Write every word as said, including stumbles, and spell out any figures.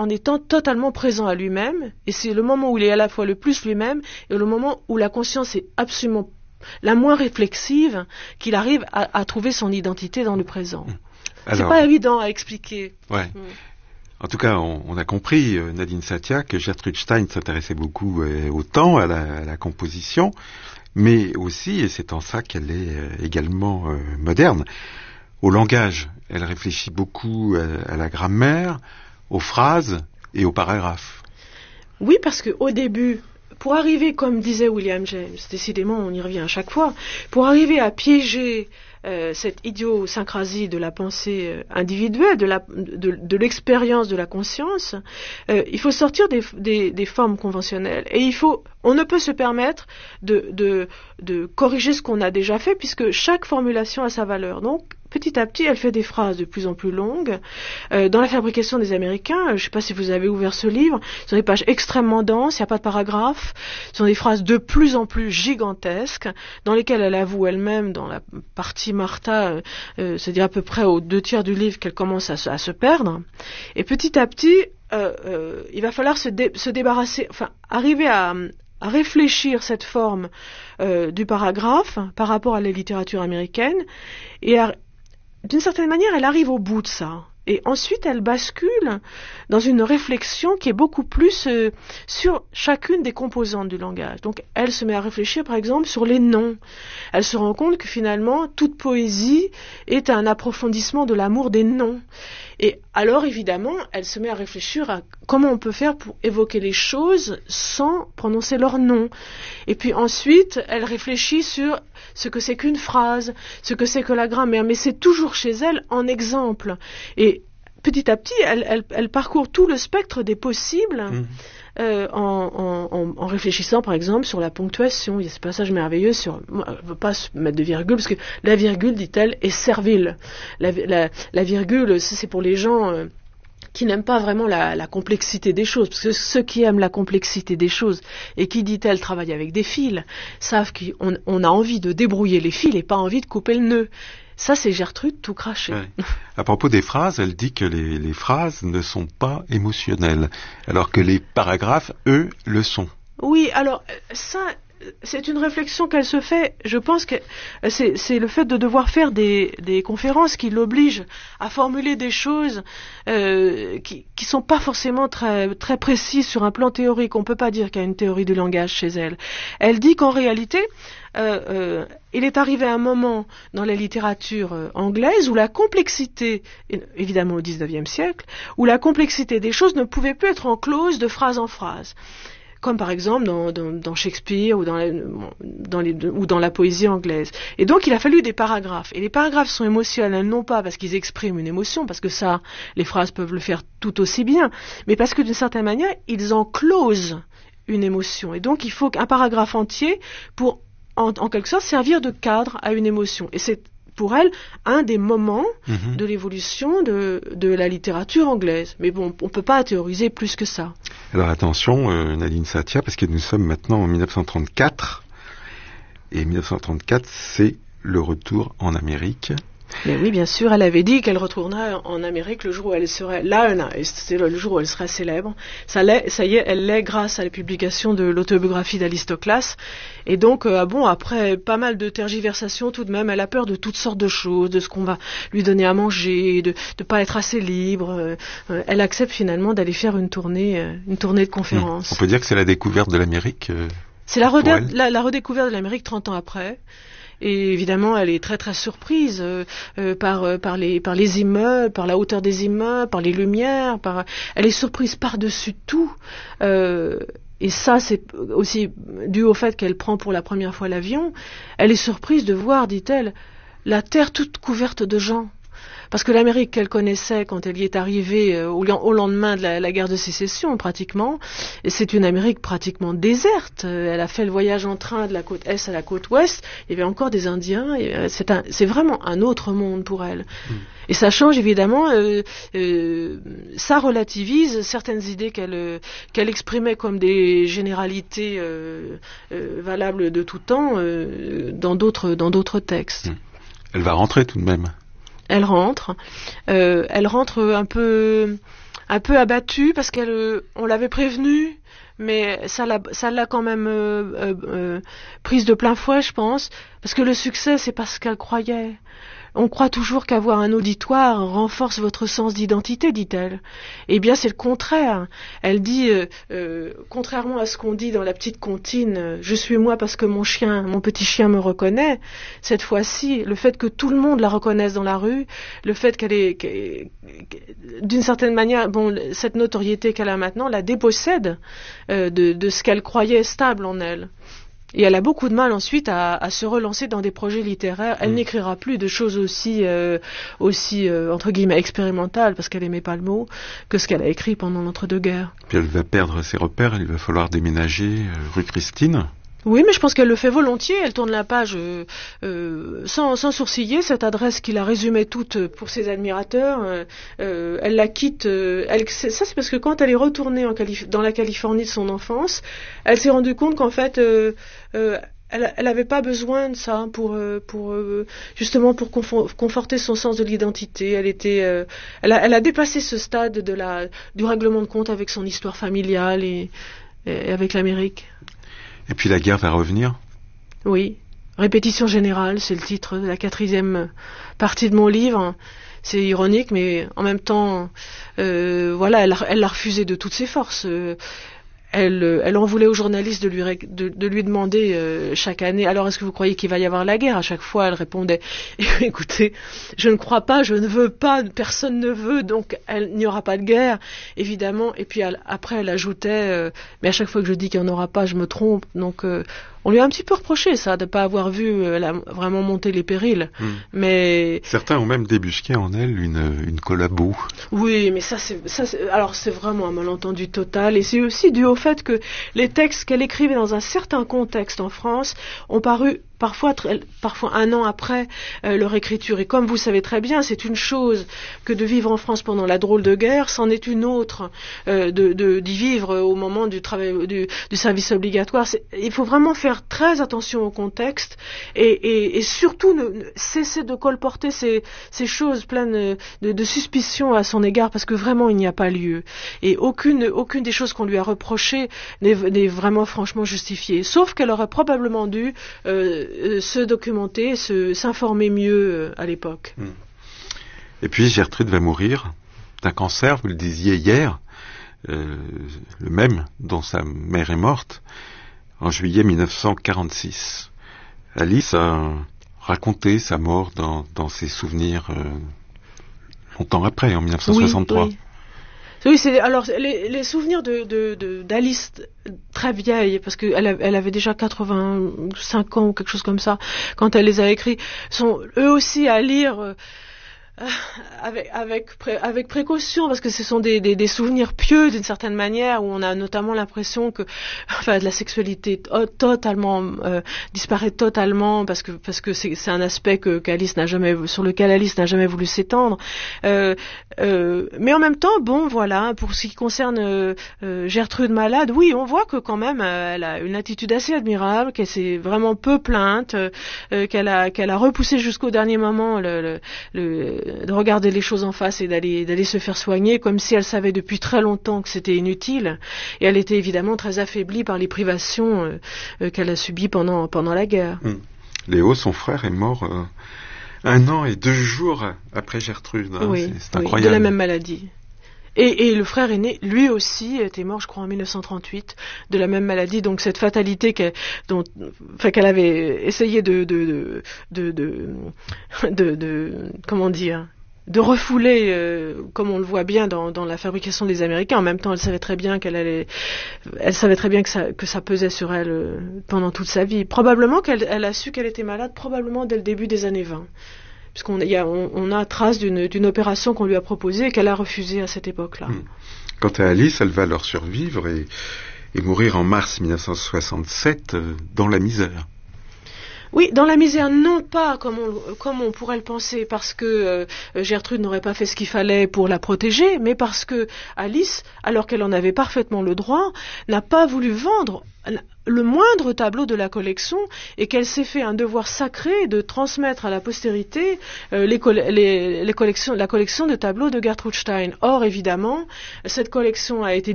en étant totalement présent à lui-même, et c'est le moment où il est à la fois le plus lui-même et le moment où la conscience est absolument la moins réflexive, qu'il arrive à, à trouver son identité dans le présent. Alors, c'est pas évident à expliquer. Ouais. Mm. En tout cas, on, on a compris, euh, Nadine Satia, que Gertrude Stein s'intéressait beaucoup euh, au temps, à la, à la composition, mais aussi, et c'est en ça qu'elle est euh, également euh, moderne, au langage. Elle réfléchit beaucoup à, à la grammaire, aux phrases et aux paragraphes. Oui, parce qu'au début, pour arriver, comme disait William James, décidément on y revient à chaque fois, pour arriver à piéger euh, cette idiosyncrasie de la pensée euh, individuelle, de, la, de, de l'expérience de la conscience, euh, il faut sortir des, des, des formes conventionnelles. Et il faut, on ne peut se permettre de, de, de corriger ce qu'on a déjà fait, puisque chaque formulation a sa valeur. Donc, petit à petit, elle fait des phrases de plus en plus longues. Euh, dans la fabrication des Américains, je ne sais pas si vous avez ouvert ce livre, ce sont des pages extrêmement denses, il n'y a pas de paragraphes, ce sont des phrases de plus en plus gigantesques, dans lesquelles elle avoue elle-même, dans la partie Martha, euh, euh, c'est-à-dire à peu près aux deux tiers du livre, qu'elle commence à se, à se perdre. Et petit à petit, euh, euh, il va falloir se, dé- se débarrasser, enfin, arriver à... à réfléchir cette forme euh, du paragraphe par rapport à la littérature américaine, et à, d'une certaine manière, elle arrive au bout de ça. Et ensuite, elle bascule dans une réflexion qui est beaucoup plus euh, sur chacune des composantes du langage. Donc, elle se met à réfléchir, par exemple, sur les noms. Elle se rend compte que finalement, toute poésie est un approfondissement de l'amour des noms. Et alors, évidemment, elle se met à réfléchir à comment on peut faire pour évoquer les choses sans prononcer leur nom. Et puis ensuite, elle réfléchit sur ce que c'est qu'une phrase, ce que c'est que la grammaire, mais c'est toujours chez elle en exemple. Et petit à petit, elle, elle, elle parcourt tout le spectre des possibles. Mmh. Euh, en, en, en réfléchissant par exemple sur la ponctuation. Il y a ce passage merveilleux sur, elle ne veut pas se mettre de virgule parce que la virgule, dit-elle, est servile. La, la, la virgule, c'est pour les gens euh, qui n'aiment pas vraiment la, la complexité des choses, parce que ceux qui aiment la complexité des choses et qui, dit-elle, travaillent avec des fils, savent qu'on on a envie de débrouiller les fils et pas envie de couper le nœud. Ça, c'est Gertrude tout craché. Ouais. À propos des phrases, elle dit que les, les phrases ne sont pas émotionnelles, alors que les paragraphes, eux, le sont. Oui, alors, ça, c'est une réflexion qu'elle se fait. Je pense que c'est, c'est le fait de devoir faire des, des conférences qui l'obligent à formuler des choses euh, qui qui sont pas forcément très très précises sur un plan théorique. On peut pas dire qu'il y a une théorie du langage chez elle. Elle dit qu'en réalité, euh, euh, il est arrivé un moment dans la littérature euh, anglaise où la complexité, évidemment au dix-neuvième siècle, où la complexité des choses ne pouvait plus être enclose de phrase en phrase. Comme par exemple dans, dans, dans Shakespeare ou dans, la, dans les, ou dans la poésie anglaise. Et donc il a fallu des paragraphes. Et les paragraphes sont émotionnels, non pas parce qu'ils expriment une émotion, parce que ça, les phrases peuvent le faire tout aussi bien, mais parce que d'une certaine manière, ils enclosent une émotion. Et donc il faut un paragraphe entier pour, en, en quelque sorte, servir de cadre à une émotion. Et c'est pour elle un des moments mmh. de l'évolution de, de la littérature anglaise. Mais bon, on ne peut pas théoriser plus que ça. Alors attention, euh, Nadine Satia, parce que nous sommes maintenant en dix-neuf cent trente-quatre, et dix-neuf cent trente-quatre, c'est le retour en Amérique. Mais oui, bien sûr, elle avait dit qu'elle retournerait en Amérique le jour où elle serait là, c'était le jour où elle serait célèbre. Ça, l'est, ça y est, elle l'est grâce à la publication de l'autobiographie d'Alistoclas. Et donc, euh, bon, après pas mal de tergiversations, tout de même, elle a peur de toutes sortes de choses, de ce qu'on va lui donner à manger, de ne pas être assez libre. Euh, elle accepte finalement d'aller faire une tournée, euh, une tournée de conférences. Mmh. On peut dire que c'est la découverte de l'Amérique. Euh, c'est la, redé- la, la redécouverte de l'Amérique trente ans après. Et évidemment, elle est très très surprise euh, euh, par euh, par les par les immeubles, par la hauteur des immeubles, par les lumières. Par elle est surprise par-dessus tout. Euh, et ça, c'est aussi dû au fait qu'elle prend pour la première fois l'avion. Elle est surprise de voir, dit-elle, la terre toute couverte de gens. Parce que l'Amérique qu'elle connaissait quand elle y est arrivée euh, au, au lendemain de la, la guerre de sécession, pratiquement, et c'est une Amérique pratiquement déserte. Euh, elle a fait le voyage en train de la côte est à la côte ouest. Il y avait encore des Indiens. Et, euh, c'est, un, c'est vraiment un autre monde pour elle. Mmh. Et ça change évidemment. Euh, euh, ça relativise certaines idées qu'elle euh, qu'elle exprimait comme des généralités euh, euh, valables de tout temps euh, dans d'autres dans d'autres textes. Mmh. Elle va rentrer tout de même. Elle rentre, euh, elle rentre un peu un peu abattue parce qu'elle, euh, on l'avait prévenue, mais ça l'a, ça l'a quand même euh, euh, euh, prise de plein fouet, je pense, parce que le succès, c'est pas ce qu'elle croyait. On croit toujours qu'avoir un auditoire renforce votre sens d'identité, dit-elle. Eh bien, c'est le contraire. Elle dit, euh, euh, contrairement à ce qu'on dit dans la petite comptine, euh, je suis moi parce que mon chien, mon petit chien me reconnaît. Cette fois-ci, le fait que tout le monde la reconnaisse dans la rue, le fait qu'elle est, qu'elle, d'une certaine manière, bon, cette notoriété qu'elle a maintenant la dépossède euh, de, de ce qu'elle croyait stable en elle. Et elle a beaucoup de mal ensuite à, à se relancer dans des projets littéraires. Elle mmh. n'écrira plus de choses aussi, euh, aussi euh, entre guillemets expérimentales, parce qu'elle aimait pas le mot, que ce qu'elle a écrit pendant l'entre-deux-guerres. Puis elle va perdre ses repères, il va falloir déménager euh, rue Christine. Oui, mais je pense qu'elle le fait volontiers. Elle tourne la page euh, euh, sans, sans sourciller. Cette adresse qu'il a résumée toute pour ses admirateurs, euh, euh, elle la quitte. Euh, elle, ça, c'est parce que quand elle est retournée en Calif- dans la Californie de son enfance, elle s'est rendue compte qu'en fait, euh, euh, elle, elle avait pas besoin de ça pour, euh, pour euh, justement pour confo- conforter son sens de l'identité. Elle était, euh, elle, a, elle a dépassé ce stade de la du règlement de compte avec son histoire familiale et, et avec l'Amérique. Et puis la guerre va revenir ? Oui. Répétition générale, c'est le titre de la quatrième partie de mon livre. C'est ironique, mais en même temps, euh, voilà, elle, elle l'a refusé de toutes ses forces. Euh, Elle, elle en voulait aux journalistes de lui, de, de lui demander euh, chaque année, alors est-ce que vous croyez qu'il va y avoir la guerre ? À chaque fois, elle répondait, écoutez, je ne crois pas, je ne veux pas, personne ne veut, donc il n'y aura pas de guerre, évidemment. Et puis elle, après, elle ajoutait, euh, mais à chaque fois que je dis qu'il n'y en aura pas, je me trompe. Donc euh, on lui a un petit peu reproché ça, de ne pas avoir vu euh, la, vraiment monter les périls. Mmh. Mais certains ont même débusqué en elle une, une collabo. Oui, mais ça, c'est, ça c'est, alors c'est vraiment un malentendu total, et c'est aussi dû au fait que les textes qu'elle écrivait dans un certain contexte en France ont paru parfois, très, parfois un an après euh, leur écriture. Et comme vous savez très bien, c'est une chose que de vivre en France pendant la drôle de guerre, c'en est une autre euh, de, de, d'y vivre au moment du, travail, du, du service obligatoire. C'est, il faut vraiment faire très attention au contexte et, et, et surtout ne, ne, cesser de colporter ces, ces choses pleines de, de suspicion à son égard, parce que vraiment il n'y a pas lieu. Et aucune, aucune des choses qu'on lui a reprochées n'est, n'est vraiment franchement justifiée. Sauf qu'elle aurait probablement dû euh, se documenter, se, s'informer mieux à l'époque. Mmh. Et puis Gertrude va mourir d'un cancer, vous le disiez hier, euh, le même dont sa mère est morte, en juillet dix-neuf cent quarante-six. Alice a raconté sa mort dans, dans ses souvenirs euh, longtemps après, en dix-neuf cent soixante-trois. Oui, oui. Oui, c'est alors les, les souvenirs de, de, de d'Alice très vieille, parce qu'elle elle avait déjà quatre-vingt-cinq ans ou quelque chose comme ça quand elle les a écrits, sont eux aussi à lire euh, avec avec pré, avec précaution, parce que ce sont des, des, des souvenirs pieux d'une certaine manière, où on a notamment l'impression que enfin de la sexualité totalement euh, disparaît totalement, parce que parce que c'est, c'est un aspect que qu'Alice n'a jamais sur lequel Alice n'a jamais voulu s'étendre. Euh, euh, mais en même temps, bon voilà, pour ce qui concerne euh, euh, Gertrude malade, oui, on voit que quand même euh, elle a une attitude assez admirable, qu'elle s'est vraiment peu plainte, euh, qu'elle a qu'elle a repoussé jusqu'au dernier moment le, le, le de regarder les choses en face et d'aller d'aller se faire soigner, comme si elle savait depuis très longtemps que c'était inutile. Et elle était évidemment très affaiblie par les privations euh, euh, qu'elle a subies pendant pendant la guerre. Mmh. Léo, son frère, est mort euh, un an et deux jours après Gertrude. Hein. Oui, c'est, c'est oui, incroyable. de la même maladie. Et, et le frère aîné, lui aussi, était mort, je crois, en dix-neuf cent trente-huit, de la même maladie. Donc cette fatalité qu'elle, dont, enfin, qu'elle avait essayé de, de, de, de, de, de, de comment dire, de refouler, euh, comme on le voit bien dans, dans la fabrication des Américains. En même temps, elle savait très bien qu'elle allait, elle savait très bien que ça, que ça pesait sur elle euh, pendant toute sa vie. Probablement qu'elle, elle a su qu'elle était malade, probablement dès le début des années vingt. Puisqu'on y a, on, on a trace d'une, d'une opération qu'on lui a proposée et qu'elle a refusée à cette époque-là. Mmh. Quant à Alice, elle va leur survivre et, et mourir en mars dix-neuf cent soixante-sept euh, dans la misère. Oui, dans la misère, non pas comme on, comme on pourrait le penser, parce que euh, Gertrude n'aurait pas fait ce qu'il fallait pour la protéger, mais parce que Alice, alors qu'elle en avait parfaitement le droit, n'a pas voulu vendre le moindre tableau de la collection et qu'elle s'est fait un devoir sacré de transmettre à la postérité euh, les, coll- les, les collections, la collection de tableaux de Gertrude Stein. Or, évidemment, cette collection a été